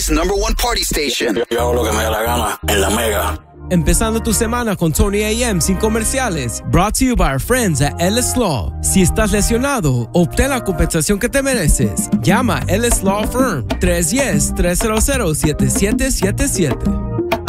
Hollywood's #1 party station. Yo hago lo que me da la gana en La Mega. Empezando tu semana con Tony AM sin comerciales. Brought to you by our friends at Ellis Law. Si estás lesionado, obtén la compensación que te mereces. Llama Ellis Law Firm 310-300-7777.